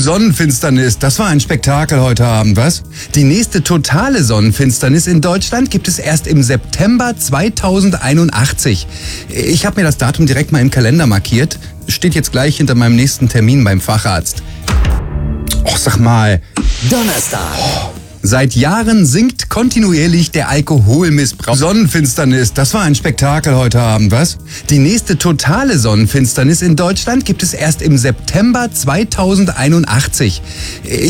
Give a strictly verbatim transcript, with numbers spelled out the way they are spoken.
Sonnenfinsternis, das war ein Spektakel heute Abend, was? Die nächste totale Sonnenfinsternis in Deutschland gibt es erst im September zweitausendeinundachtzig. Ich habe mir das Datum direkt mal im Kalender markiert. Steht jetzt gleich hinter meinem nächsten Termin beim Facharzt. Och, sag mal. Donnerstag. Oh. Seit Jahren sinkt kontinuierlich der Alkoholmissbrauch. Sonnenfinsternis, das war ein Spektakel heute Abend, was? Die nächste totale Sonnenfinsternis in Deutschland gibt es erst im September zweitausendeinundachtzig.